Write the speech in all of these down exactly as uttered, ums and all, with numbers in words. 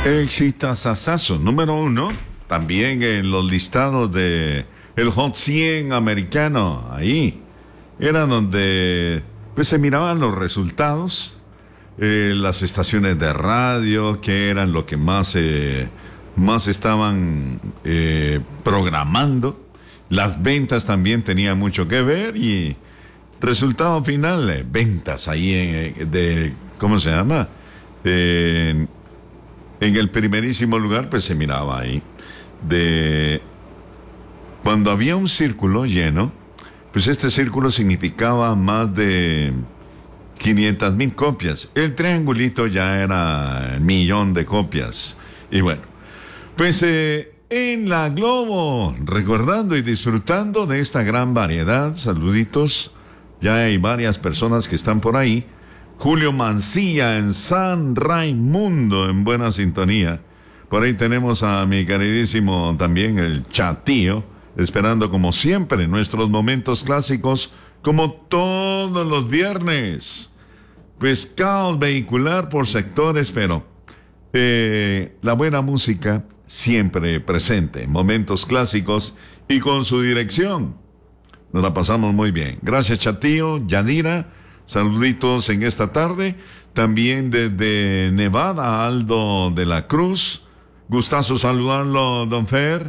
Exitazazazo, número uno, también en los listados de el Hot cien americano, ahí era donde pues se miraban los resultados, eh, las estaciones de radio, que eran lo que más, eh, más estaban eh, programando, las ventas también tenían mucho que ver y resultado final, eh, ventas ahí en, de, ¿cómo se llama? Eh, En el primerísimo lugar, pues se miraba ahí, de cuando había un círculo lleno, pues este círculo significaba más de quinientas mil copias. El triangulito ya era el millón de copias. Y bueno, pues eh, en la Globo, recordando y disfrutando de esta gran variedad, saluditos, ya hay varias personas que están por ahí. Julio Mancilla en San Raimundo, en buena sintonía. Por ahí tenemos a mi queridísimo también el Chatío, esperando como siempre nuestros momentos clásicos, como todos los viernes. Pues caos vehicular por sectores, pero eh, la buena música siempre presente, momentos clásicos y con su dirección. Nos la pasamos muy bien. Gracias, Chatío, Yadira. Saluditos en esta tarde. También desde Nevada, Aldo de la Cruz. Gustazo saludarlo, don Fer.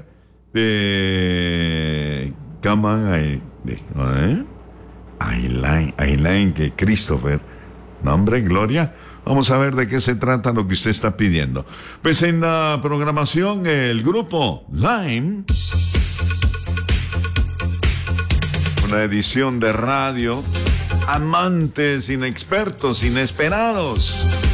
Eh, Caman, ¿eh? Aileen, Aileen, que Christopher. Nombre, Gloria. Vamos a ver de qué se trata lo que usted está pidiendo. Pues en la programación, el grupo Lime. Una edición de radio. Amantes inexpertos, inesperados.